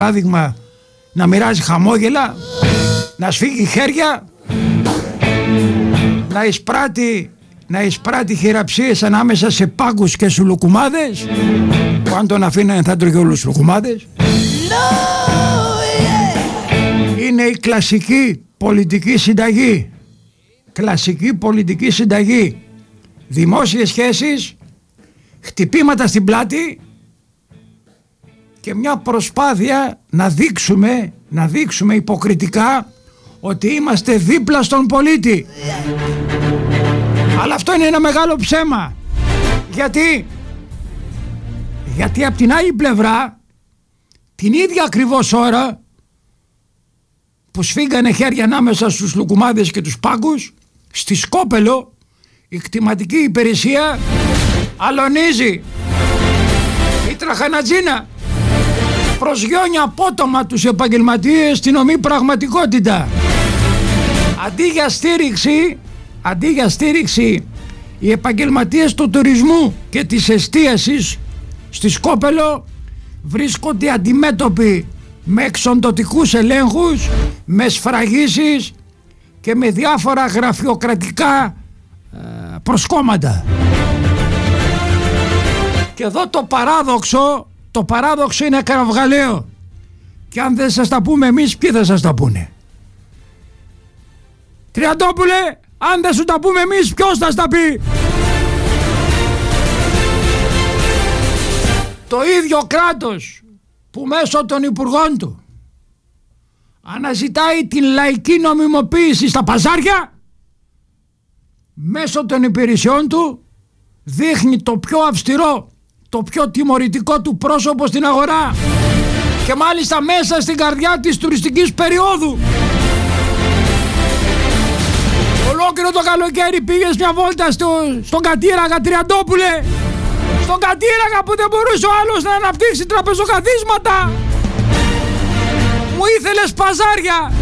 παράδειγμα να μοιράζει χαμόγελα, να σφίγγει χέρια, να εισπράττει χειραψίες ανάμεσα σε πάγκους και σουλουκουμάδες, που αν τον αφήνανε θα τρώγε όλους τους λουκουμάδες. Είναι η κλασική πολιτική συνταγή. Κλασική πολιτική συνταγή. Δημόσιες σχέσεις, χτυπήματα στην πλάτη και μια προσπάθεια να δείξουμε υποκριτικά ότι είμαστε δίπλα στον πολίτη. Αλλά αυτό είναι ένα μεγάλο ψέμα. Γιατί από την άλλη πλευρά, την ίδια ακριβώς ώρα που σφίγγανε χέρια ανάμεσα στους λουκουμάδες και τους πάγκους, στη Σκόπελο η κτηματική υπηρεσία αλωνίζει. Η τραχανατζίνα προσγειώνει απότομα τους επαγγελματίες στην ομή πραγματικότητα. Αντί για στήριξη, οι επαγγελματίες του τουρισμού και της εστίασης στη Σκόπελο βρίσκονται αντιμέτωποι με εξοντωτικούς ελέγχους, με σφραγίσεις και με διάφορα γραφειοκρατικά προσκόμματα. Και εδώ το παράδοξο είναι κραυγαλαίο. Και αν δεν σας τα πούμε εμείς, ποιοι θα σας τα πούνε? Τριαντόπουλε, αν δεν σου τα πούμε εμείς, ποιος θα στα πει? Το ίδιο κράτος που μέσω των υπουργών του αναζητάει την λαϊκή νομιμοποίηση στα παζάρια, μέσω των υπηρεσιών του δείχνει το πιο αυστηρό, το πιο τιμωρητικό του πρόσωπο στην αγορά, και μάλιστα μέσα στην καρδιά της τουριστικής περίοδου. Ολόκληρο το καλοκαίρι πήγες μια βόλτα στον Κατήραγα, Τριαντόπουλε, στον Κατήραγα που δεν μπορούσε ο άλλος να αναπτύξει τραπεζοκαθίσματα. Μου ήθελες παζάρια.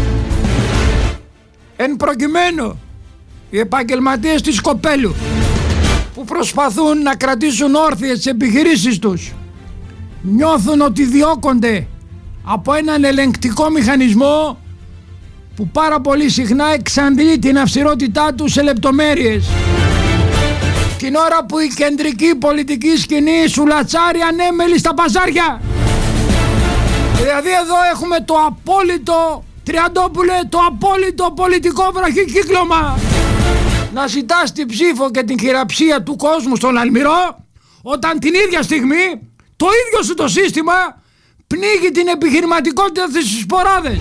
Εν προκειμένου, οι επαγγελματίες της Σκοπέλου που προσπαθούν να κρατήσουν όρθιες τις επιχειρήσεις τους νιώθουν ότι διώκονται από έναν ελεγκτικό μηχανισμό που πάρα πολύ συχνά εξαντλεί την αυστηρότητά του σε λεπτομέρειες. Την ώρα που η κεντρική πολιτική σκηνή σουλατσάρει ανέμελη στα παζάρια. Δηλαδή εδώ έχουμε το απόλυτο, Τριαντόπουλε, το απόλυτο πολιτικό βραχικύκλωμα. Να ζητάς την ψήφο και την χειραψία του κόσμου στον αλμυρό, όταν την ίδια στιγμή το ίδιο σου το σύστημα πνίγει την επιχειρηματικότητα στις σποράδες.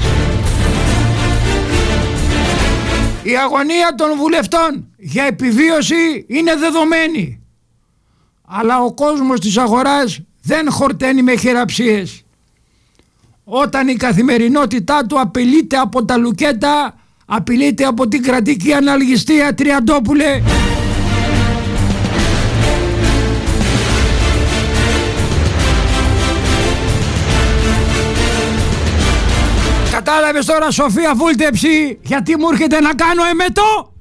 Η αγωνία των βουλευτών για επιβίωση είναι δεδομένη, αλλά ο κόσμος της αγοράς δεν χορταίνει με χειραψίες. Όταν η καθημερινότητά του απειλείται από τα λουκέτα, απειλείται από την κρατική αναλγιστία, Τριαντόπουλε. Κατάλαβες τώρα, Σοφία Βούλτεψη, γιατί μου έρχεται να κάνω εμετό?